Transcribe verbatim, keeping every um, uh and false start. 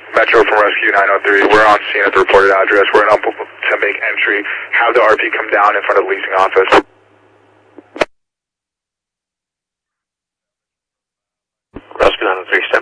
Metro from Rescue nine oh three. We're on scene at the reported address. We're unable to make entry. Have the R P come down in front of the leasing office. Rescue nine oh three,